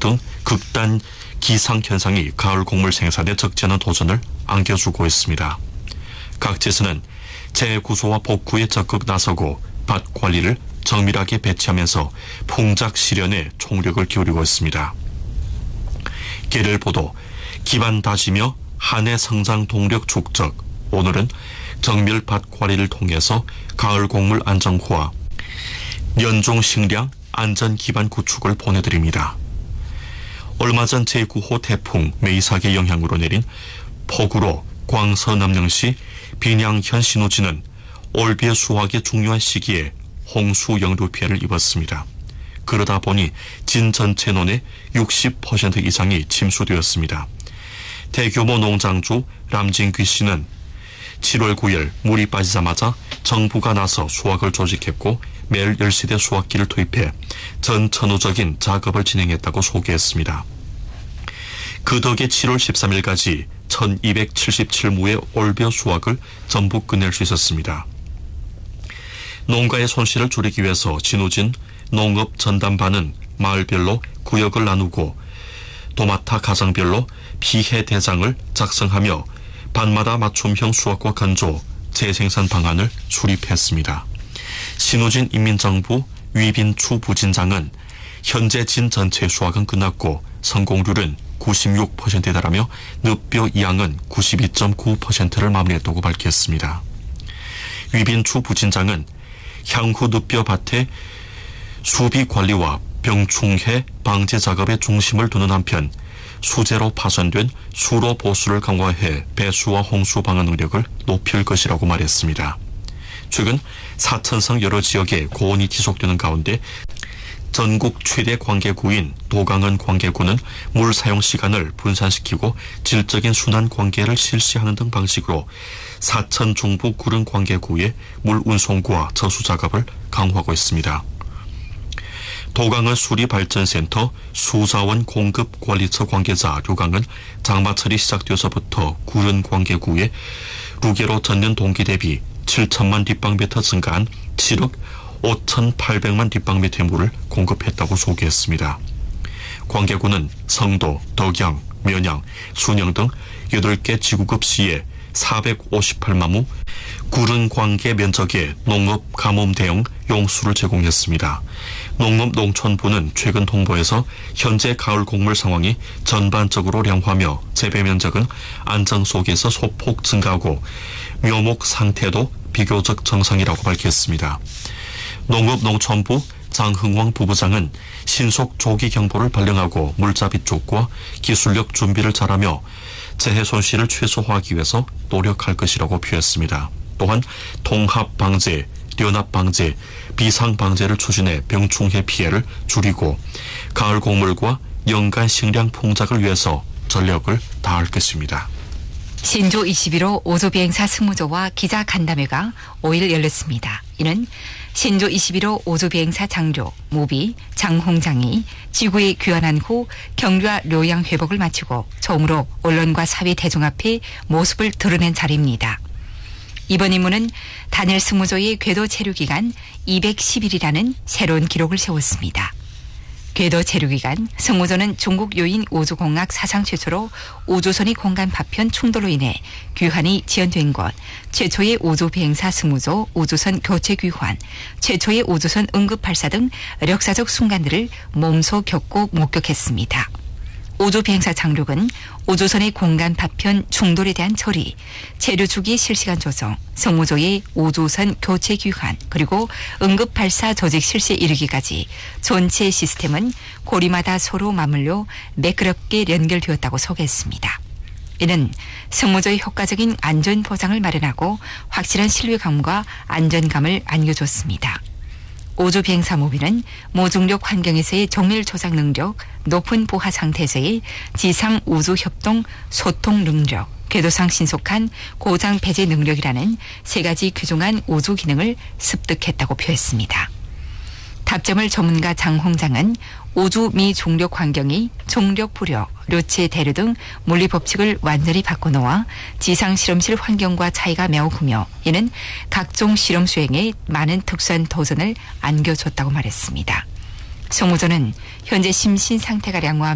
등 극단 기상현상이 가을 곡물 생산에 적지 않은 도전을 안겨주고 있습니다. 각지에서는 재구조와 복구에 적극 나서고 밭 관리를 정밀하게 배치하면서 풍작 실현에 총력을 기울이고 있습니다. 개를 보도 기반 다지며 한 해 성장 동력 축적. 오늘은 정밀 밭 관리를 통해서 가을 곡물 안정화와 연중 식량 안전 기반 구축을 보내드립니다. 얼마 전 제9호 태풍 메이삭의 영향으로 내린 폭우로 광서 남령시 빈양현 신호지는 올비의 수확의 중요한 시기에 홍수 영류 피해를 입었습니다. 그러다 보니 진 전체 논의 60% 이상이 침수되었습니다. 대규모 농장주 람진귀 씨는 7월 9일 물이 빠지자마자 정부가 나서 수확을 조직했고 매일 10세대 수확기를 투입해 전천후적인 작업을 진행했다고 소개했습니다. 그 덕에 7월 13일까지 1277무의 올벼 수확을 전부 끝낼 수 있었습니다. 농가의 손실을 줄이기 위해서 진우진 농업 전담반은 마을별로 구역을 나누고 도마타 가정별로 피해 대장을 작성하며 반마다 맞춤형 수확과 건조, 재생산 방안을 수립했습니다. 신우진 인민정부 위빈추 부진장은 현재 진 전체 수확은 끝났고 성공률은 96%에 달하며 늪벼 이양은 92.9%를 마무리했다고 밝혔습니다. 위빈추 부진장은 향후 늪벼 밭의 수비 관리와 병충해 방제 작업에 중심을 두는 한편 수재로 파손된 수로 보수를 강화해 배수와 홍수 방어 능력을 높일 것이라고 말했습니다. 최근 사천성 여러 지역에 고온이 지속되는 가운데 전국 최대 관계구인 도강원 관계구는 물 사용 시간을 분산시키고 질적인 순환 관계를 실시하는 등 방식으로 사천 중부 구릉 관계구의 물 운송과 저수 작업을 강화하고 있습니다. 도강원 수리발전센터 수자원 공급관리처 관계자 류강은 장마철이 시작되어서부터 구릉 관계구에 루게로 전년 동기 대비 7천만 립방미터 증가한 7억 5,800만 립방미터의 물을 공급했다고 소개했습니다. 관계구는 성도, 덕양, 면양, 순영 등 8개 지구급 시에 458만 무 구릉 관계 면적의 농업 가뭄 대응 용수를 제공했습니다. 농업농촌부는 최근 통보에서 현재 가을 곡물 상황이 전반적으로 량화하며 재배 면적은 안정 속에서 소폭 증가하고 묘목 상태도 비교적 정상이라고 밝혔습니다. 농업농촌부 장흥왕 부부장은 신속 조기 경보를 발령하고 물자비 쪽과 기술력 준비를 잘하며 재해 손실을 최소화하기 위해서 노력할 것이라고 표했습니다. 또한 통합 방제, 연합 방제, 비상 방제를 추진해 병충해 피해를 줄이고 가을 곡물과 연간 식량 풍작을 위해서 전력을 다할 것입니다. 신조 21호 오조 비행사 승무조와 기자 간담회가 5일 열렸습니다. 이는 신조 21호 오조 비행사 장교, 무비, 장홍장이 지구에 귀환한 후 격리와 료양 회복을 마치고 처음으로 언론과 사회 대중 앞에 모습을 드러낸 자리입니다. 이번 임무는 단일 승무조의 궤도 체류 기간 210일이라는 새로운 기록을 세웠습니다. 궤도 체류 기간 승무조는 중국 요인 우주공학 사상 최초로 우주선의 공간 파편 충돌로 인해 귀환이 지연된 것, 최초의 우주 비행사 승무조 우주선 교체 귀환, 최초의 우주선 응급 발사 등 역사적 순간들을 몸소 겪고 목격했습니다. 우주 비행사 착륙은 우주선의 공간 파편 충돌에 대한 처리, 체류 주기 실시간 조정, 승무조의 우주선 교체 귀환, 그리고 응급 발사 조직 실시에 이르기까지 전체 시스템은 고리마다 서로 맞물려 매끄럽게 연결되었다고 소개했습니다. 이는 승무조의 효과적인 안전 보장을 마련하고 확실한 신뢰감과 안전감을 안겨줬습니다. 우주 비행사 모비는 무중력 환경에서의 정밀 조작 능력, 높은 보하 상태에서의 지상 우주 협동 소통 능력, 궤도상 신속한 고장 배제 능력이라는 세 가지 귀중한 우주 기능을 습득했다고 표했습니다. 탑재물 전문가 장홍장은 우주 미중력 환경이 중력 부력, 료체 대류 등 물리 법칙을 완전히 바꿔놓아 지상 실험실 환경과 차이가 매우 크며 이는 각종 실험 수행에 많은 특수한 도전을 안겨줬다고 말했습니다. 승무조는 현재 심신 상태가 양호한